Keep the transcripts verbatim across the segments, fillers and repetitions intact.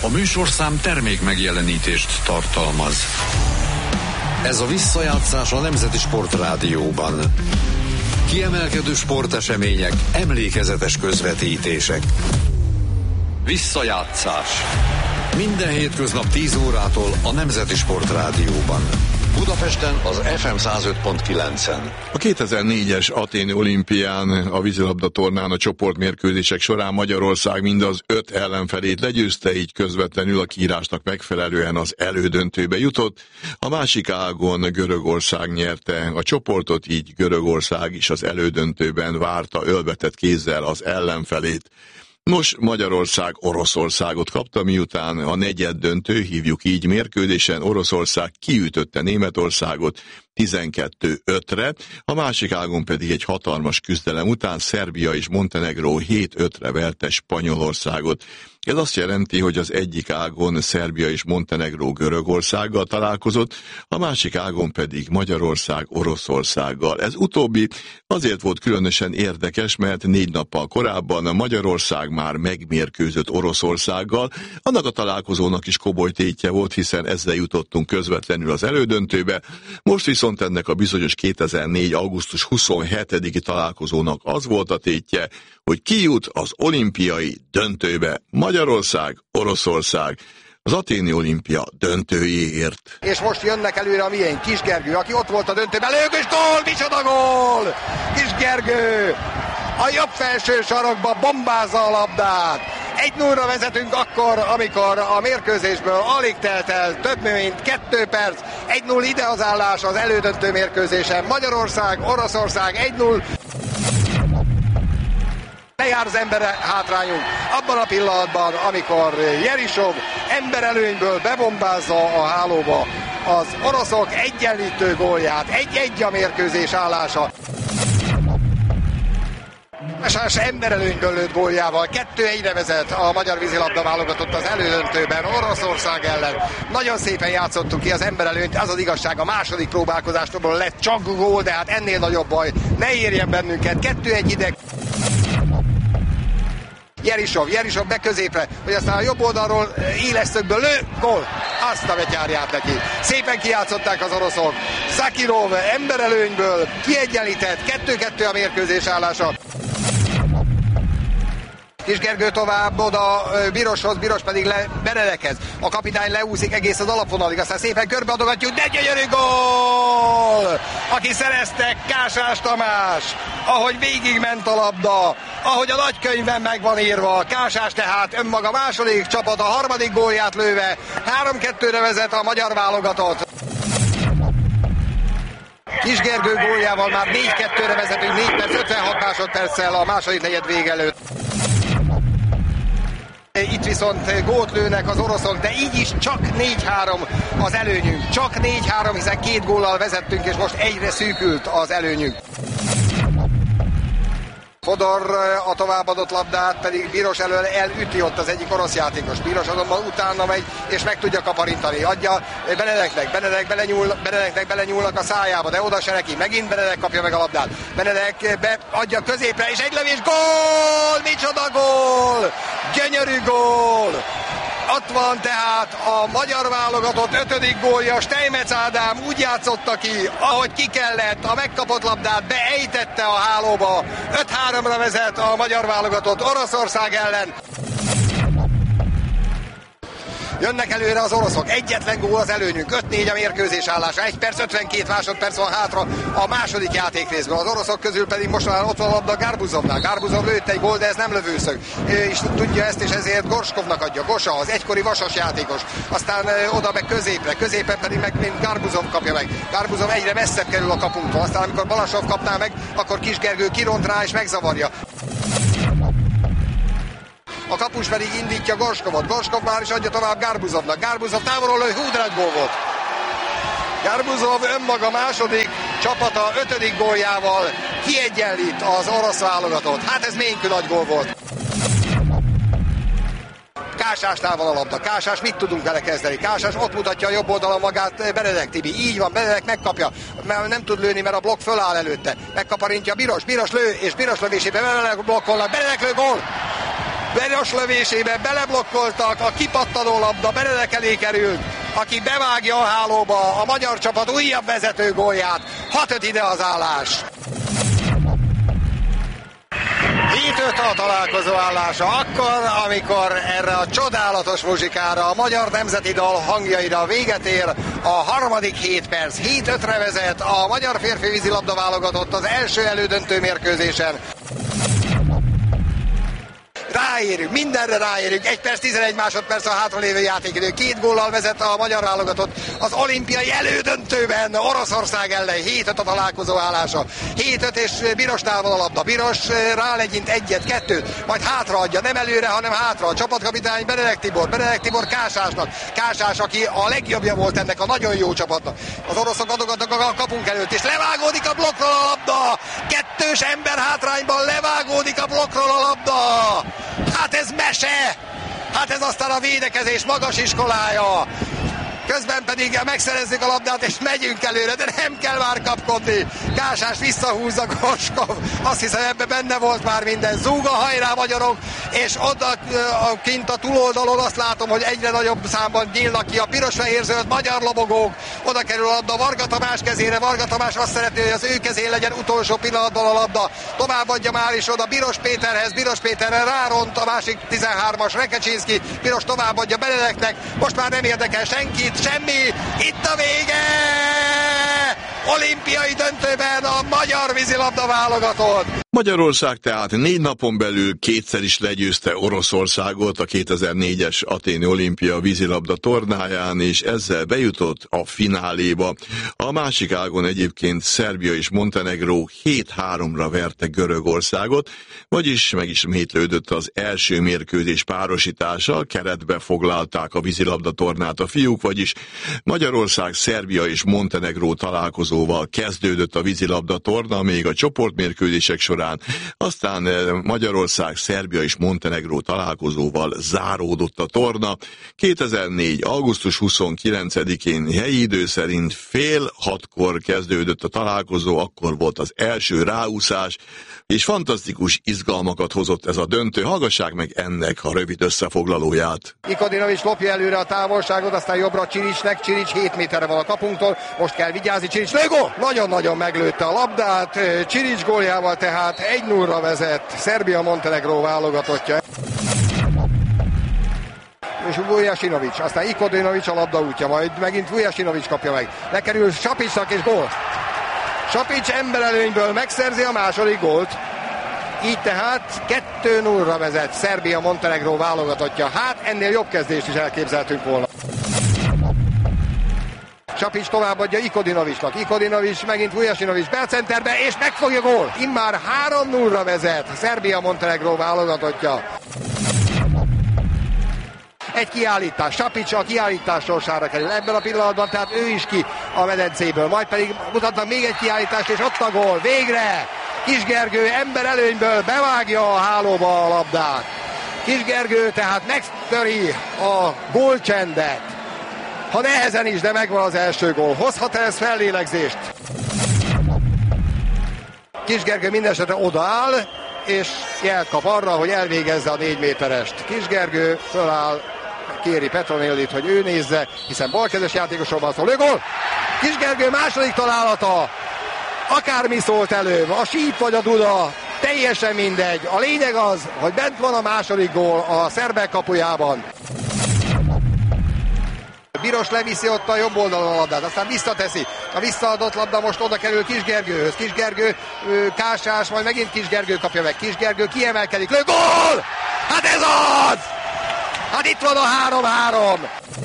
A műsorszám termék megjelenítést tartalmaz. Ez a visszajátszás a Nemzeti Sportrádióban. Kiemelkedő sportesemények, emlékezetes közvetítések. Visszajátszás. Minden hétköznap tíz órától a Nemzeti Sportrádióban. Budapesten az ef em száz öt pont kilencen. A kétezer-négyes athéni olimpián a vízilabda tornán a csoportmérkőzések során Magyarország mindaz öt ellenfelét legyőzte, így közvetlenül a kiírásnak megfelelően az elődöntőbe jutott. A másik ágon Görögország nyerte a csoportot, így Görögország is az elődöntőben várta ölbetett kézzel az ellenfelét. Nos, Magyarország Oroszországot kapta, miután a negyeddöntő, hívjuk így, mérkőzésen Oroszország kiütötte Németországot tizenkettő ötre, a másik ágon pedig egy hatalmas küzdelem után Szerbia és Montenegró hét ötre verte Spanyolországot. Ez azt jelenti, hogy az egyik ágon Szerbia és Montenegró Görögországgal találkozott, a másik ágon pedig Magyarország Oroszországgal. Ez utóbbi azért volt különösen érdekes, mert négy nappal korábban Magyarország már megmérkőzött Oroszországgal. Annak a találkozónak is komoly tétje volt, hiszen ezzel jutottunk közvetlenül az elődöntőbe. Most viszont ennek a bizonyos kétezer-négy. augusztus huszonhetediki találkozónak az volt a tétje, hogy ki jut az olimpiai döntőbe. Magyarország, Oroszország, az athéni olimpia döntőjéért. És most jönnek előre a miénk, Kis Gergő, aki ott volt a döntőben, lőgős gól, micsoda gól! Kis Gergő a jobb felső sarokba bombázza a labdát. egy nullra vezetünk akkor, amikor a mérkőzésből alig telt el több mint kettő perc. egy null ide az állás az elődöntő mérkőzésen. Magyarország, Oroszország egy null. Lejár az ember hátrányunk abban a pillanatban, amikor Jerisov emberelőnyből bebombázza a hálóba az oroszok egyenlítő gólját. egy-egy a mérkőzés állása. Kásás emberelőnyből lőtt góljával kettő egyre vezet a magyar vízilabda válogatott az elődöntőben Oroszország ellen. Nagyon szépen játszottuk ki az emberelőnyt, az az igazság, a második próbálkozástól lett csak gól, de hát ennél nagyobb baj ne érjen bennünket. kettő egy ide. Jerisov, Jerisov be középre, hogy aztán a jobb oldalról éles szögből lő, gól! Azt a betyárját neki. Szépen kijátszották az oroszok. Zakirov emberelőnyből kiegyenlített, kettő-kettő a mérkőzés állása. Kis Gergő tovább oda Biroshoz, Biros pedig le Benedekhez. A kapitány leúszik egész az alapvonalig, aztán szépen körbeadogatjuk, de gyönyörű gól! Aki szerezte, Kásás Tamás, ahogy végigment a labda, ahogy a nagykönyvben meg van írva. Kásás tehát önmaga második csapat, a harmadik gólját lőve, három kettőre vezet a magyar válogatott. Kis Gergő góljával már négy kettőre vezetünk, négy perc ötvenhat másodperccel a második negyed vége előtt. Itt viszont gólt lőnek az oroszok, de így is csak négy három az előnyünk. Csak négy három, hiszen két góllal vezettünk, és most egyre szűkült az előnyünk. Fodor a továbbadott labdát pedig Biros elől elüti ott az egyik orosz játékos. Biros azonban utána megy, és meg tudja kaparintani. Adja Benedeknek, Benedek belenyúl, Benedeknek belenyúlnak a szájába, de oda se neki. Megint Benedek kapja meg a labdát. Benedek beadja középre, és egy lövés, gól! Micsoda gól! Gyönyörű gól! Ott van tehát a magyar válogatott ötödik gólja, Steinmetz Ádám úgy játszotta ki, ahogy ki kellett, a megkapott labdát beejtette a hálóba. öt háromra vezet a magyar válogatott Oroszország ellen. Jönnek előre az oroszok, egyetlen gól az előnyünk, öt négy a mérkőzés állása, egy perc ötvenkét másodperc van hátra a második játékrészben. Az oroszok közül pedig most már ott van a labda Garbuzovnál. Garbuzov lőtt egy gól, de ez nem lövőszög. És tudja ezt, és ezért Gorskovnak adja. Gosa, az egykori vasas játékos. Aztán oda meg középre, középen pedig meg mint Garbuzov kapja meg. Garbuzov egyre messzebb kerül a kapunktól. Aztán amikor Balasov kapná meg, akkor Kis Gergő kiront rá és megzavarja. A kapus pedig indítja Gorskovot. Gorskov már is adja tovább Garbuzovnak. Garbuzov távolról lő, hú, de nagy gól volt. Garbuzov önmaga második csapata ötödik góljával kiegyenlít az orosz válogatott. Hát ez ménkű nagy gól volt. Kásásnál van a labda. Kásás, mit tudunk vele kezdeni? Kásás ott mutatja a jobb oldalon magát Benedek Tibi. Így van, Benedek megkapja. Nem tud lőni, mert a blokk föláll előtte. Megkaparintja Biros. Biros lő, és Biros lövésében Benedek blokkolnak. Benedek lő, gól! Biros lövésébe beleblokkoltak, a kipattanó labda Benedek elé került, aki bevágja a hálóba a magyar csapat újabb vezető gólját. hat öt ide az állás. hét öt a találkozó állása akkor, amikor erre a csodálatos muzsikára, a magyar nemzeti dal hangjaira véget ér a harmadik hét perc. hét ötre vezet a magyar férfi vízilabda válogatott az első elődöntő mérkőzésen. Ráérünk, mindenre ráérünk, egy perc, tizenegy másodperc a hátralévő játékidő, két góllal vezet a magyar válogatott az olimpiai elődöntőben Oroszország ellen. hét öt a találkozó állása, hét öt és Birosnál van a labda, Biros rálegyint egyet, kettőt, majd hátraadja, nem előre, hanem hátra, a csapatkapitány Benedek Tibor, Benedek Tibor Kásásnak, Kásás, aki a legjobbja volt ennek a nagyon jó csapatnak. Az oroszok adogatnak a kapunk előtt, és levágódik a blokkról a labda, kettős ember hátrányban levágódik a blokkról a labda. Hát ez mese! Hát ez aztán a védekezés magas iskolája! Közben pedig megszerezzük a labdát, és megyünk előre, de nem kell már kapkodni. Kásás visszahúzza Gorskov. Azt hiszem, ebben benne volt már minden. Zúga, hajrá magyarok, és oda kint a túloldalon azt látom, hogy egyre nagyobb számban nyílnak ki a piros-fehér-zöld magyar lobogók. Oda kerül a labda Varga Tamás kezére. Varga Tamás azt szeretné, hogy az ő kezén legyen utolsó pillanatban a labda. Továbbadja már is oda Biros Péterhez. Biros Péterre ráront a másik tizenhármas Rekecsinszki. Biros továbbadja Benedeknek. Most már nem érdekel senkit. Semmi, itt a vége! Olimpiai döntőben a magyar vízilabda válogatott. Magyarország tehát négy napon belül kétszer is legyőzte Oroszországot a kétezer-négyes Athéni Olimpia vízilabda tornáján, és ezzel bejutott a fináléba. A másik ágon egyébként Szerbia és Montenegró hét háromra verte Görögországot, vagyis megismétlődött az első mérkőzés párosítása, keretbe foglalták a vízilabda tornát a fiúk, vagyis Magyarország, Szerbia és Montenegró találkozóval kezdődött a vízilabda torna, még a csoportmérkőzések során aztán Magyarország, Szerbia és Montenegró találkozóval záródott a torna. kétezer-négy. augusztus huszonkilencedikén helyi idő szerint fél hatkor kezdődött a találkozó, akkor volt az első ráúszás, és fantasztikus izgalmakat hozott ez a döntő. Hallgassák meg ennek a rövid összefoglalóját. Ikodinovics lopja előre a távolságot, aztán jobbra Csiricsnek, Csirics hét méterre van a kapunktól, most kell vigyázni, Csirics lőgól! Nagyon-nagyon meglőtte a labdát, Csirics góljával tehát egy nullra vezet Szerbia-Montenegró válogatottja. És Vujasinovics, aztán Ikodinovics a labda útja, majd megint Vujasinovics kapja meg. Lekerül Sapicsnak és gól. Sapics emberelőnyből megszerzi a második gólt. Így tehát kettő nullra vezet Szerbia-Montenegró válogatottja. Hát ennél jobb kezdést is elképzeltünk volna. Sapics továbbadja Ikodinovicsnak. Ikodinovics megint Vujasinovics belcenterbe, és megfogja gól. Immár három nullra vezet Szerbia-Montenegró válogatottja. Egy kiállítás, Sapics a kiállítás sorsára kerül ebben a pillanatban, tehát ő is ki a medencéből. Majd pedig mutatnak még egy kiállítást, és ott a gól. Végre Kisgergő ember előnyből bevágja a hálóba a labdát. Kisgergő tehát megtöri a gólcsendet. Ha nehezen is, de megvan az első gól. Hozhat ez fellélegzést? Kisgergő mindenesetre odaáll, és jelt kap arra, hogy elvégezze a négy méterest. Kisgergő föláll, kéri Petronellit, hogy ő nézze, hiszen balkezes játékosról van szó. Lőgól! Kisgergő második találata. Akármi szólt előbb, a síp vagy a duda, teljesen mindegy. A lényeg az, hogy bent van a második gól a szerbek kapujában. Biros leviszi ott a jobb oldalon a labdát, aztán visszateszi. A visszaadott labda most oda kerül Kisgergőhöz. Kisgergő, Kásás, majd megint Kisgergő kapja meg. Kisgergő kiemelkedik, lő, gól! Hát ez az! Hát itt van a három három!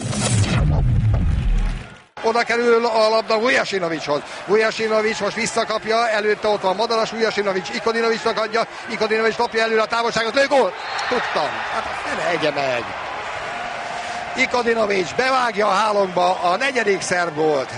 Oda kerül a labda Vujasinovicshoz. Vujasinovics most visszakapja, előtte ott van Madaras, Vujasinovics Ikodinovicsnak adja, Ikodinovics lopja előre a távolságot, lő, gól! Tudtam, hát ne egye meg! Ikodinovics bevágja a hálónkba a negyedik szerb gólt.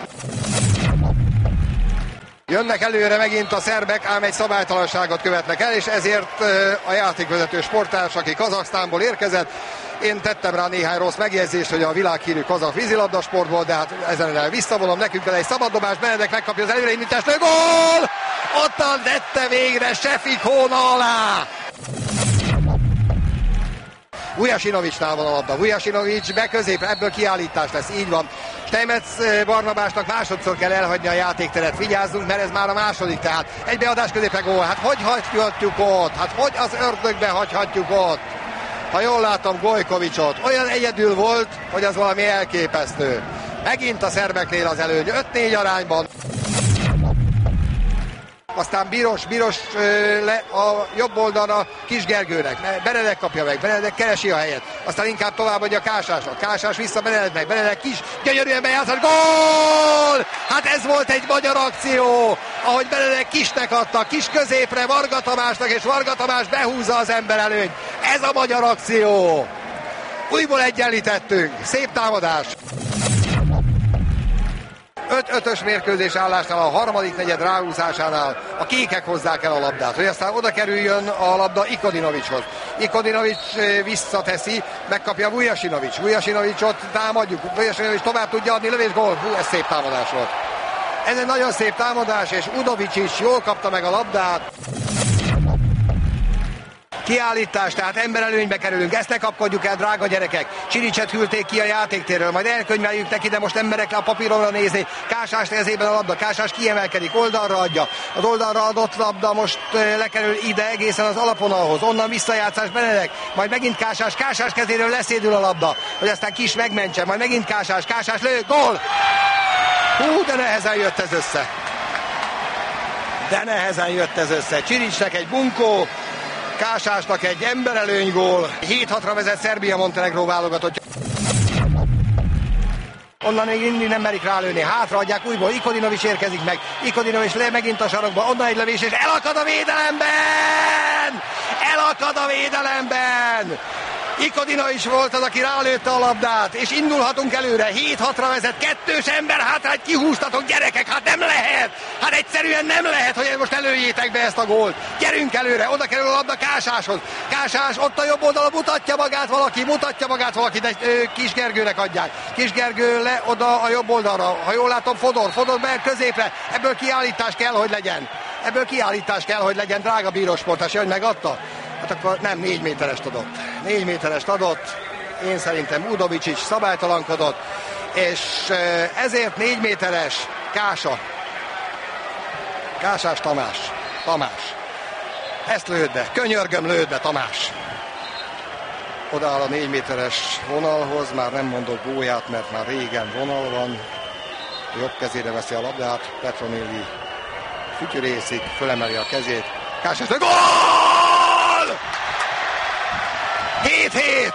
Jönnek előre megint a szerbek, ám egy szabálytalanságot követnek el, és ezért a játékvezető sportárs, aki Kazaksztánból érkezett, én tettem rá néhány rossz megjegyzést, hogy a világhírű kazakh vízilabdasportból, de hát ezen el visszavonom, nekünk el egy szabaddobás, Benedek megkapja az előreindítást, a gól! Ottan tette végre Sefik Hóna alá! Vujasinovicsnál van a labda. Vujasinovics be középre, ebből kiállítás lesz, így van. Steinmetz Barnabásnak másodszor kell elhagyni a játékteret. Vigyázzunk, mert ez már a második, tehát egy beadás középre gól. Hát hogy hagyhatjuk ott? Hát hogy az ördögbe hagyhatjuk ott? Ha jól látom Gojkovicsot, olyan egyedül volt, hogy az valami elképesztő. Megint a szerbeknél az előny, öt négy arányban. Aztán Biros, Biros le a jobb oldalra Kis Gergőnek. Benedek kapja meg, Benedek keresi a helyet. Aztán inkább továbbadja Kásásnak. Kásás vissza Benedeknek, Benedek Kis, gyönyörűen bejátszott, gól! Hát ez volt egy magyar akció, ahogy Benedek Kisnek adta, Kis középre Varga Tamásnak, és Varga Tamás behúzza az ember előnyt. Ez a magyar akció. Újból egyenlítettünk, szép támadás. öt ötös mérkőzés állásnál, a harmadik negyed ráhúzásánál a kékek hozzák el a labdát, hogy aztán oda kerüljön a labda Ikodinovicshoz. Ikodinovics visszateszi, megkapja Vujasinovics. Vujasinovicsot támadjuk, Vujasinovics tovább tudja adni, lövés, gól. Hú, ez szép támadás volt. Ez egy nagyon szép támadás, és Udovics is jól kapta meg a labdát. Kiállítás, tehát emberelőnybe kerülünk, ezt ne kapkodjuk el, drága gyerekek. Csiricset hűlték ki a játéktérről, majd elkönyveljük neki, de most emberek le a papíronra nézni. Kásás kezében a labda, Kásás kiemelkedik, oldalra adja. Az oldalra adott labda most lekerül ide egészen az alapvonalhoz, onnan visszajátszás Benedek, majd megint Kásás, Kásás kezéről leszédül a labda, hogy aztán Kis megmentse, majd megint Kásás, Kásás lő, gól! Hú, de nehezen jött ez össze. De nehezen jött ez össze. Csiricsnek egy bunkó, Kásásnak egy emberelőny gól. hét hatra vezet Szerbia-Montenegró válogatott. Onnan még mindig nem merik rálőni. Hátraadják újból. Ikodinovics érkezik meg. Ikodinovics le megint a sarokba. Onnan egy lövés, és elakad a védelemben! Elakad a védelemben! Ikodinovics volt az, aki rálőtte a labdát, és indulhatunk előre. hét hatra vezet, kettős ember hátrányt kihúztatok, gyerekek, hát nem lehet! Hát egyszerűen nem lehet, hogy most előjétek be ezt a gólt. Gyerünk előre, oda kerül a labda Kásáshoz. Kásás ott a jobb oldalon, mutatja magát valaki, mutatja magát valaki, de ö, Kis Gergőnek adják. Kis Gergő le oda a jobb oldalra, ha jól látom Fodor, Fodor be középre, ebből kiállítás kell, hogy legyen. Ebből kiállítás kell, hogy legyen, drága bírósportás, hogy megadta? Hát akkor nem, négy méterest adott. Négy méterest adott, én szerintem Udovics is szabálytalankodott, és ezért négy méteres Kása. Kásás Tamás. Tamás. Ezt lőd be, könyörgöm, lőd be, Tamás. Odaáll a négy méteres vonalhoz, már nem mondok gólját, mert már régen vonal van. Jobb kezére veszi a labdát, Petronelli fütyörészik, fölemeli a kezét. Kásás, gól! hét hét!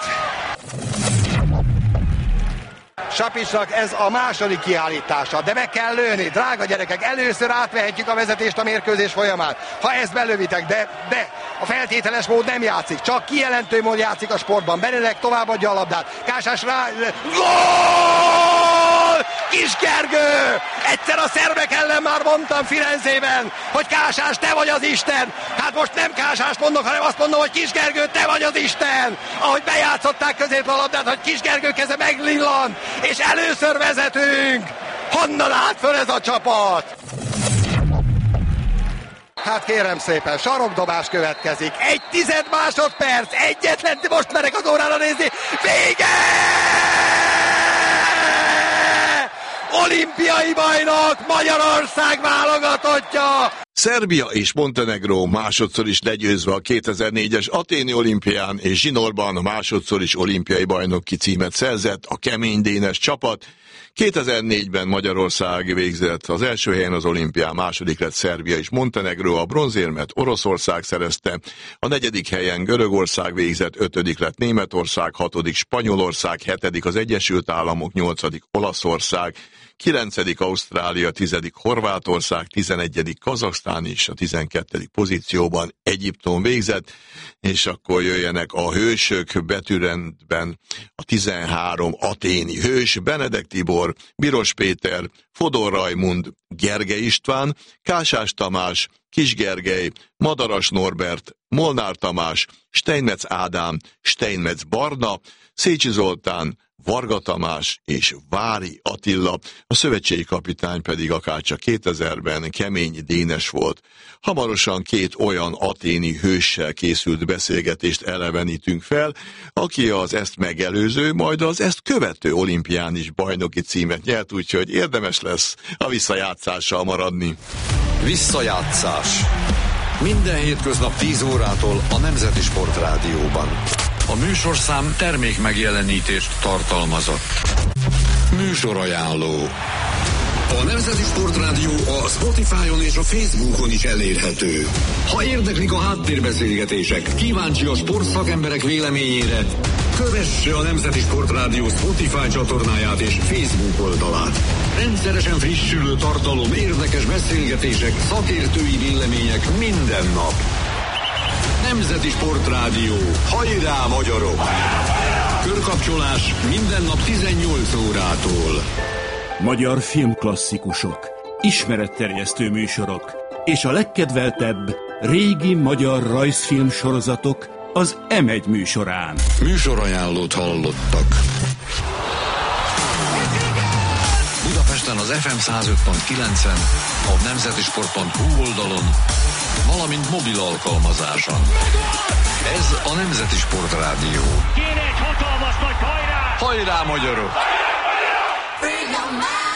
Sapicsnak ez a második kiállítása, de meg kell lőni, drága gyerekek, először átvehetjük a vezetést a mérkőzés folyamán. Ha ezt belövitek, de, de a feltételes mód nem játszik, csak kijelentő mód játszik a sportban. Benedek továbbadja a labdát, Kásás rá... Gól! Kis Gergő! Egyszer a szerbek ellen már mondtam Firenzében, hogy Kásás, te vagy az Isten! Hát most nem Kásást mondok, hanem azt mondom, hogy Kis Gergő, te vagy az Isten! Ahogy bejátszották középre a labdát, hogy Kis Gergő keze meglillant, és először vezetünk! Honnan állt föl ez a csapat? Hát kérem szépen, sarokdobás következik. Egy tized másodperc, egyetlen, most merek az órára nézni. Vége! Olimpiai bajnok, Magyarország válogatottja! Szerbia és Montenegró másodszor is legyőzve a kétezer-négyes Athéni olimpián, és zsinórban másodszor is olimpiai bajnoki címet szerzett a kemény dénes csapat. kétezer-négyben Magyarország végzett az első helyen az olimpián, második lett Szerbia és Montenegró, a bronzérmet Oroszország szerezte, a negyedik helyen Görögország végzett, ötödik lett Németország, hatodik Spanyolország, hetedik az Egyesült Államok, nyolcadik Olaszország, kilencedik Ausztrália, tizedik Horvátország, tizenegyedik Kazaksztán és a tizenkettedik pozícióban Egyiptom végzett, és akkor jöjjenek a hősök betűrendben, a tizenhárom athéni hős, Benedek Tibor, Biros Péter, Fodor Rajmund, Gergely István, Kásás Tamás, Kis Gergely, Madaras Norbert, Molnár Tamás, Steinmetz Ádám, Steinmetz Barna, Szécsi Zoltán, Varga Tamás és Vári Attila, a szövetségi kapitány pedig akárcsak kétezerben Kemény Dénes volt. Hamarosan két olyan aténi hőssel készült beszélgetést elevenítünk fel, aki az ezt megelőző, majd az ezt követő olimpián is bajnoki címet nyert, úgyhogy érdemes lesz a visszajátszással maradni. Visszajátszás. Minden hétköznap tíz órától a Nemzeti Sport Rádióban. A műsorszám termék megjelenítést tartalmazott. Műsorajánló. A Nemzeti Sport Rádió a Spotify-on és a Facebookon is elérhető. Ha érdeklik a háttérbeszélgetések, kíváncsi a sportszakemberek véleményére, kövesse a Nemzeti Sport Rádió Spotify csatornáját és Facebook oldalát. Rendszeresen frissülő tartalom, érdekes beszélgetések, szakértői vélemények minden nap. Nemzeti Sport Rádió. Hajrá, magyarok! Körkapcsolás minden nap tizennyolc órától. Magyar filmklasszikusok, ismeretterjesztő műsorok és a legkedveltebb régi magyar rajzfilm sorozatok az em egy műsorán. Műsorajánlót hallottak. Budapesten az ef em száz öt pont kilencen, a nemzetisport pont hu oldalon, valamint mobil alkalmazáson. Ez a Nemzeti Sport Rádió. Kéne egy hatalmas nagy hajrá! Hajrá, magyarok!